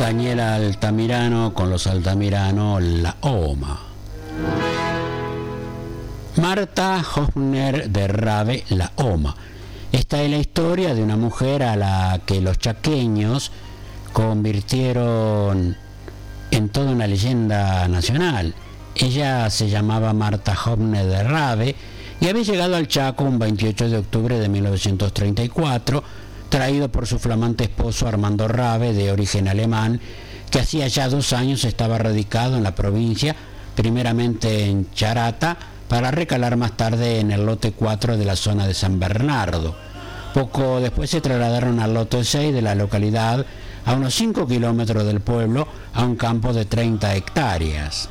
Daniela Altamirano con los Altamirano, La Oma. Marta Hofner de Rave, La Oma. Esta es la historia de una mujer a la que los chaqueños convirtieron en toda una leyenda nacional. Ella se llamaba Marta Hofner de Rave y había llegado al Chaco un 28 de octubre de 1934, traído por su flamante esposo Armando Rave, de origen alemán, que hacía ya 2 años estaba radicado en la provincia, primeramente en Charata, para recalar más tarde en el lote 4 de la zona de San Bernardo. Poco después se trasladaron al lote 6 de la localidad, a unos 5 kilómetros del pueblo, a un campo de 30 hectáreas.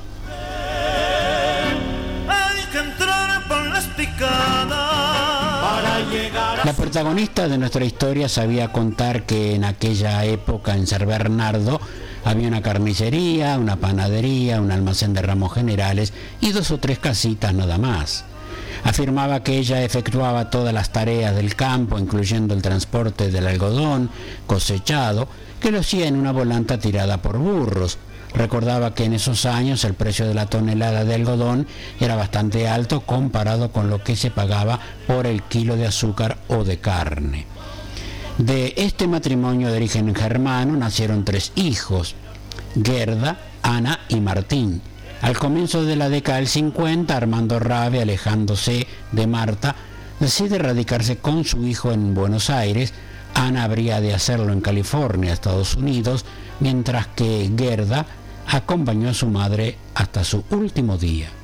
La protagonista de nuestra historia sabía contar que en aquella época en San Bernardo había una carnicería, una panadería, un almacén de ramos generales y 2 o 3 casitas nada más. Afirmaba que ella efectuaba todas las tareas del campo, incluyendo el transporte del algodón cosechado, que lo hacía en una volanta tirada por burros. Recordaba que en esos años el precio de la tonelada de algodón era bastante alto comparado con lo que se pagaba por el kilo de azúcar o de carne. De este matrimonio de origen germano nacieron 3 hijos, Gerda, Ana y Martín. Al comienzo de la década del 50, Armando Rave, alejándose de Marta, decide radicarse con su hijo en Buenos Aires. Ana habría de hacerlo en California, Estados Unidos, mientras que Gerda acompañó a su madre hasta su último día.